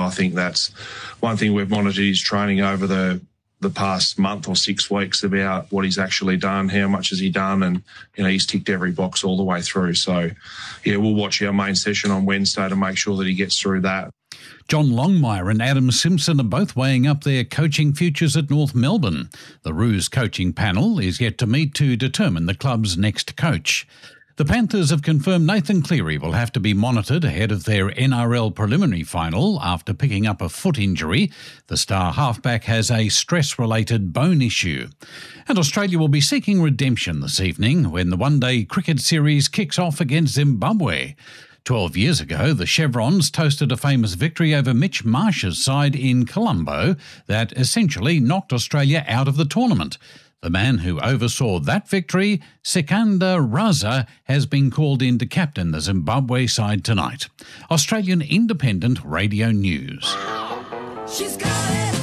I think that's one thing we've monitored his training over the past month or 6 weeks about what he's actually done, how much has he done, and he's ticked every box all the way through. So we'll watch our main session on Wednesday to make sure that he gets through that. John Longmire and Adam Simpson are both weighing up their coaching futures at North Melbourne. The Roos coaching panel is yet to meet to determine the club's next coach. The Panthers have confirmed Nathan Cleary will have to be monitored ahead of their NRL preliminary final after picking up a foot injury. The star halfback has a stress-related bone issue. And Australia will be seeking redemption this evening when the one-day cricket series kicks off against Zimbabwe. 12 years ago, the Chevrons toasted a famous victory over Mitch Marsh's side in Colombo that essentially knocked Australia out of the tournament. The man who oversaw that victory, Sikandar Raza, has been called in to captain the Zimbabwe side tonight. Australian Independent Radio News. She's got it.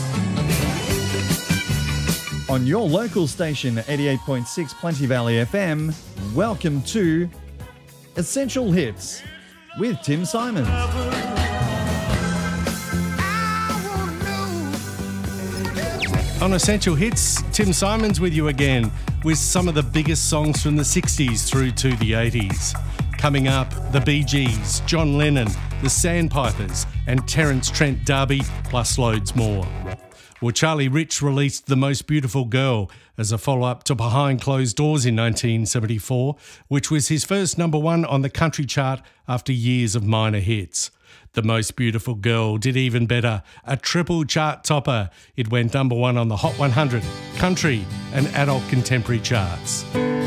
On your local station, 88.6 Plenty Valley FM, welcome to Essential Hits with Tim Simons. On Essential Hits, Tim Simons with you again with some of the biggest songs from the 60s through to the 80s. Coming up, the Bee Gees, John Lennon, the Sandpipers and Terence Trent D'Arby, plus loads more. Well, Charlie Rich released The Most Beautiful Girl as a follow-up to Behind Closed Doors in 1974, which was his first number one on the country chart after years of minor hits. The Most Beautiful Girl did even better, a triple chart topper. It went number one on the Hot 100, country and adult contemporary charts.